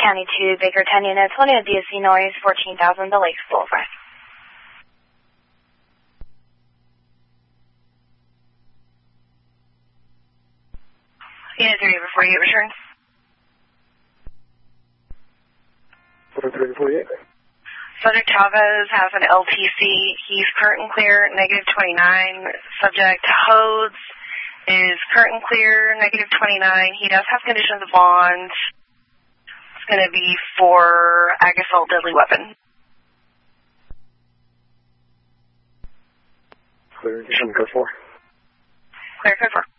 County 2, Baker 10 units, 1 unit DSC noise, 14,000, the Lakes Boulevard. Unit 3 before you return. 348. Subject Chavez has an LTC. He's current and clear, negative 29. Subject Hodes is current and clear, negative 29. He does have conditions of bond. It's going to be for ag assault deadly weapon. Clear, code 4. Clear, code 4.